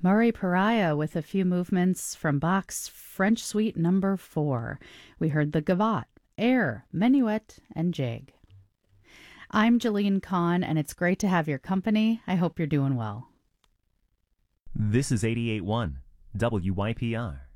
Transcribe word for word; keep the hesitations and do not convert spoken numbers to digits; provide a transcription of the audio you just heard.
Murray Pariah with a few movements from Bach's French Suite number four. We heard the Gavotte, Air, Minuet, and Jig. I'm Jeline Kahn, and it's great to have your company. I hope you're doing well. This is eighty-eight point one W Y P R.